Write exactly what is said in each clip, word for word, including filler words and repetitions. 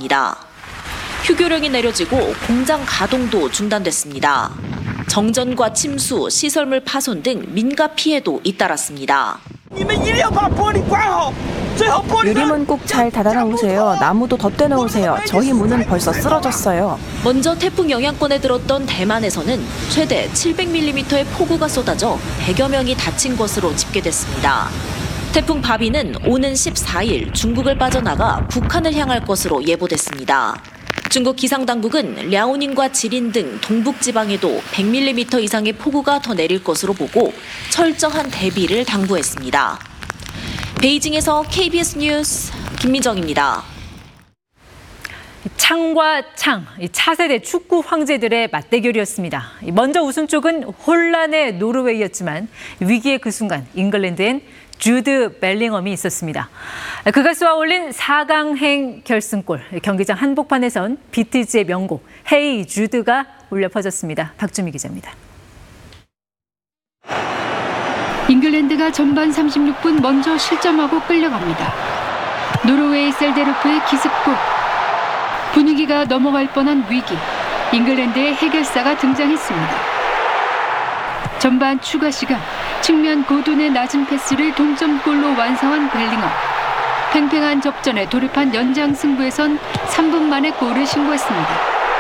나왔습니다. 휴교령이 내려지고 공장 가동도 중단됐습니다. 정전과 침수, 시설물 파손 등 민가 피해도 잇따랐습니다. 유리문 꼭 잘 닫아놓으세요. 나무도 덧대놓으세요. 저희 문은 벌써 쓰러졌어요. 먼저 태풍 영향권에 들었던 대만에서는 최대 칠백 밀리미터의 폭우가 쏟아져 백여 명이 다친 것으로 집계됐습니다. 태풍 바비는 오는 십사 일 중국을 빠져나가 북한을 향할 것으로 예보됐습니다. 중국 기상당국은 랴오닝과 지린 등 동북지방에도 백 밀리미터 이상의 폭우가 더 내릴 것으로 보고 철저한 대비를 당부했습니다. 베이징에서 케이비에스 뉴스 김민정입니다. 창과 창, 차세대 축구 황제들의 맞대결이었습니다. 먼저 우승 쪽은 혼란의 노르웨이였지만 위기의 그 순간 잉글랜드엔 주드 벨링엄이 있었습니다. 그가 쏘아올린 사 강행 결승골, 경기장 한복판에선 비티즈의 명곡 헤이 주드가 울려 퍼졌습니다. 박주미 기자입니다. 잉글랜드가 전반 삼십육 분 먼저 실점하고 끌려갑니다. 노르웨이 셀데르프의 기습골. 분위기가 넘어갈 뻔한 위기. 잉글랜드의 해결사가 등장했습니다. 전반 추가 시간. 측면 고든의 낮은 패스를 동점골로 완성한 벨링엄. 팽팽한 접전에 돌입한 연장 승부에선 삼 분 만에 골을 신고했습니다.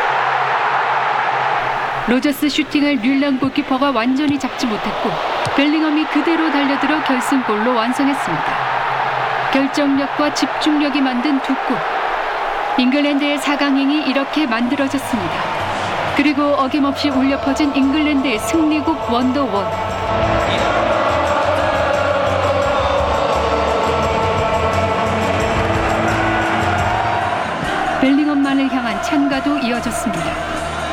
로저스 슈팅을 뮬런 골키퍼가 완전히 잡지 못했고 벨링엄이 그대로 달려들어 결승골로 완성했습니다. 결정력과 집중력이 만든 두 골. 잉글랜드의 사 강행이 이렇게 만들어졌습니다. 그리고 어김없이 울려 퍼진 잉글랜드의 승리국 원더원. 벨링엄만을 향한 찬가도 이어졌습니다.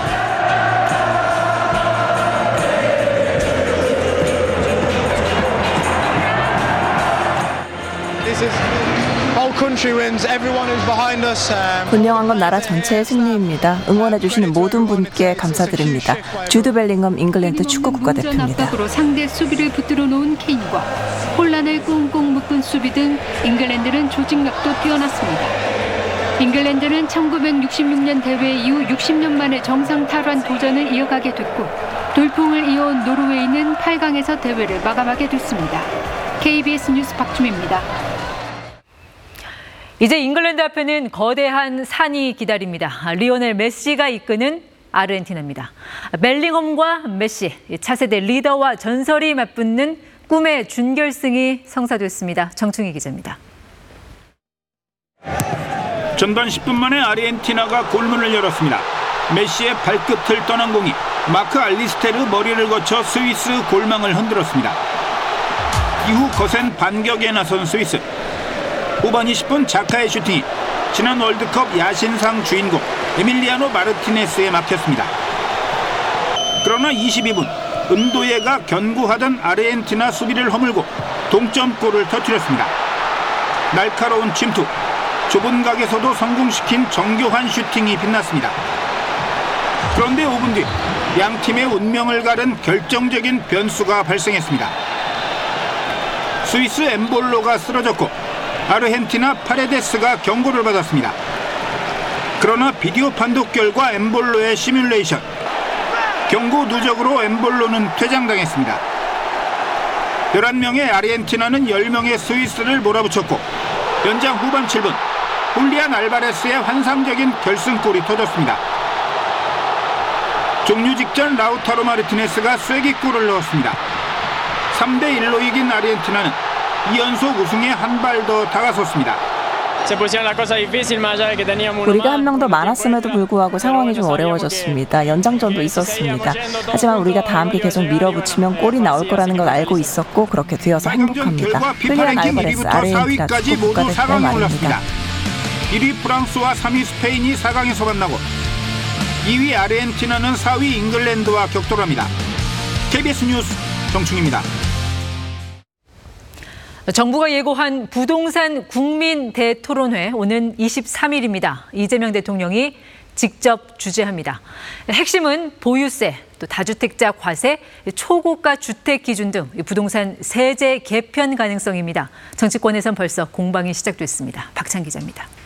분명한 건 나라 전체의 승리입니다. 응원해주시는 모든 분께 감사드립니다. 주드 벨링엄 잉글랜드 축구 국가대표입니다. 상대 수비를 붙들어 놓은 케인과 혼란을 꽁꽁 묶은 수비 등 잉글랜드는 조직력도 뛰어났습니다. 잉글랜드는 천구백육십육 년 대회 이후 육십 년 만에 정상 탈환 도전을 이어가게 됐고 돌풍을 이어온 노르웨이는 팔 강에서 대회를 마감하게 됐습니다. 케이비에스 뉴스 박주미입니다. 이제 잉글랜드 앞에는 거대한 산이 기다립니다. 리오넬 메시가 이끄는 아르헨티나입니다. 벨링엄과 메시, 차세대 리더와 전설이 맞붙는 꿈의 준결승이 성사됐습니다. 정충희 기자입니다. 전반 십 분 만에 아르헨티나가 골문을 열었습니다. 메시의 발끝을 떠난 공이 마크 알리스테르 머리를 거쳐 스위스 골망을 흔들었습니다. 이후 거센 반격에 나선 스위스. 후반 이십 분 자카의 슈팅이 지난 월드컵 야신상 주인공 에밀리아노 마르티네스에 막혔습니다. 그러나 이십이 분 은도예가 견고하던 아르헨티나 수비를 허물고 동점골을 터뜨렸습니다. 날카로운 침투, 좁은 각에서도 성공시킨 정교한 슈팅이 빛났습니다. 그런데 오 분 뒤 양 팀의 운명을 가른 결정적인 변수가 발생했습니다. 스위스 엠볼로가 쓰러졌고 아르헨티나 파레데스가 경고를 받았습니다. 그러나 비디오 판독 결과 엠볼로의 시뮬레이션. 경고 누적으로 엠볼로는 퇴장당했습니다. 열한 명의 아르헨티나는 열 명의 스위스를 몰아붙였고 연장 후반 칠 분 훌리안 알바레스의 환상적인 결승골이 터졌습니다. 종료 직전 라우타로 마르티네스가 쐐기골을 넣었습니다. 삼 대 일로 이긴 아르헨티나는 이 연속 우승에 한 발 더 다가섰습니다. 우리가 한 명 더 많았음에도 불구하고 상황이 좀 어려워졌습니다. 연장전도 있었습니다. 하지만 우리가 다 함께 계속 밀어붙이면 골이 나올 거라는 걸 알고 있었고 그렇게 되어서 행복합니다. 훌리안 알바레스 아르헨티나 축구 국가대표의 말입니다. 일 위 프랑스와 삼 위 스페인이 사 강에서 만나고 이 위 아르헨티나는 사 위 잉글랜드와 격돌합니다. 케이비에스 뉴스 정충희입니다. 정부가 예고한 부동산 국민 대토론회 오는 이십삼 일입니다. 이재명 대통령이 직접 주재합니다. 핵심은 보유세, 또 다주택자 과세, 초고가 주택 기준 등 부동산 세제 개편 가능성입니다. 정치권에선 벌써 공방이 시작됐습니다. 박찬 기자입니다.